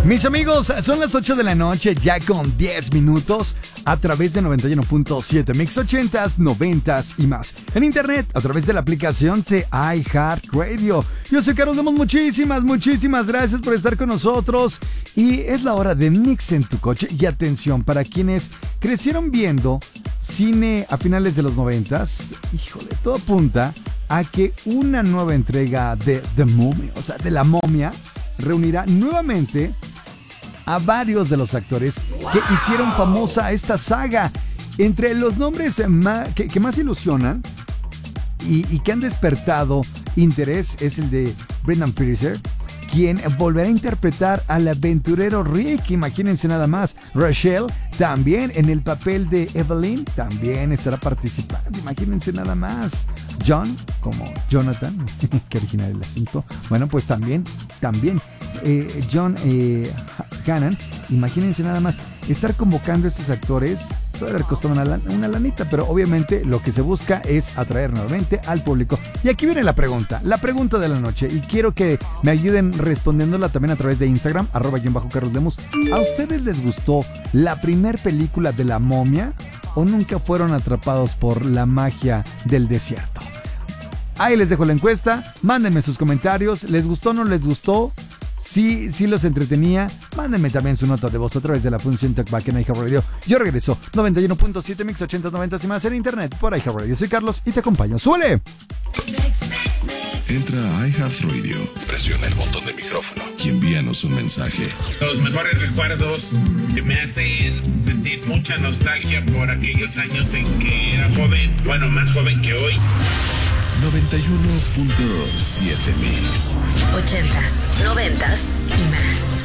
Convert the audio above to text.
Mis amigos, son las 8 de la noche, ya con 10 minutos, a través de 91.7 Mix 80s, 90s y más. En internet, a través de la aplicación de iHeartRadio. Yo soy Carlos Lemos, muchísimas gracias por estar con nosotros. Y es la hora de Mix en tu coche. Y atención, para quienes crecieron viendo cine a finales de los 90s, híjole, todo apunta a que una nueva entrega de The Mummy, o sea, de La Momia, reunirá nuevamente a varios de los actores que hicieron famosa esta saga. Entre los nombres que más ilusionan y que han despertado interés es el de Brendan Fraser, quien volverá a interpretar al aventurero Rick. Imagínense nada más. Rachel también en el papel de Evelyn también estará participando. Imagínense nada más. John como Jonathan, que original el asunto. Bueno, pues también John Hannan. Imagínense nada más estar convocando a estos actores. Puede haber costado una lanita, pero obviamente lo que se busca es atraer nuevamente al público. Y aquí viene la pregunta de la noche, y quiero que me ayuden respondiéndola también a través de Instagram, @Carlos Lemos. ¿A ustedes les gustó la primer película de La Momia o nunca fueron atrapados por la magia del desierto? Ahí les dejo la encuesta, mándenme sus comentarios, ¿les gustó o no les gustó? Sí los entretenía. Mándenme también su nota de voz a través de la función Talkback en iHeartRadio. Yo regreso 91.7 Mix 80, 90 y más en internet por iHeartRadio. Soy Carlos y te acompaño. ¡Súbele! Entra a iHeartRadio, presiona el botón de micrófono y envíanos un mensaje. Los mejores recuerdos que me hacen sentir mucha nostalgia por aquellos años en que era joven, bueno, más joven que hoy. 91.7 Mix 80s, 90s y más.